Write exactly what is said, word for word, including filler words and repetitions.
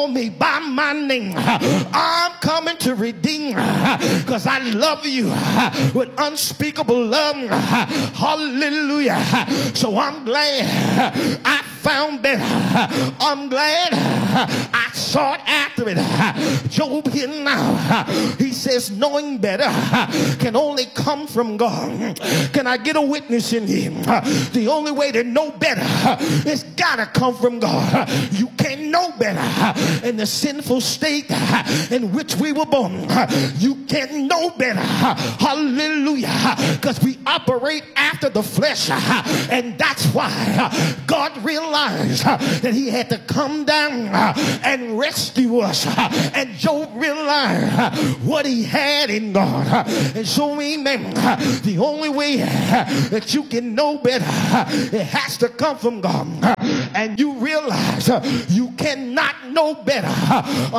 me by my name. I'm coming to redeem because I love you with unspeakable love. Hallelujah. So I'm glad I found better. I'm glad I sought after it. Job here now, he says knowing better can only come from God. Can I get a witness in here? The only way to know better is gotta come from God. You can't know better in the sinful state in which we were born. You can't know better. Hallelujah. Because we operate after the flesh, and that's why God realized that he had to come down and rescue us. And Job realized what he had in God. And so, amen, the only way that you can know better, it has to come from God. And you realize you cannot know better